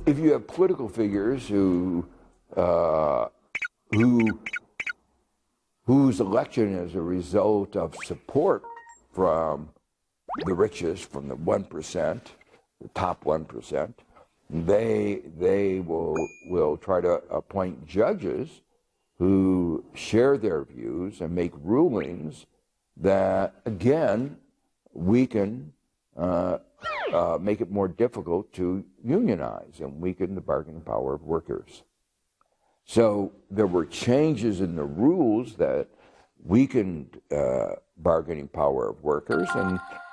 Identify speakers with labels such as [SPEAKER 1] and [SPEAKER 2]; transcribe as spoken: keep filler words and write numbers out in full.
[SPEAKER 1] if you have political figures who uh, who whose election is a result of support from the richest, from the one percent, the top one percent, they they will will try to appoint judges who share their views and make rulings that again weaken, uh, uh, make it more difficult to unionize and weaken the bargaining power of workers. So there were changes in the rules that weakened uh, bargaining power of workers, and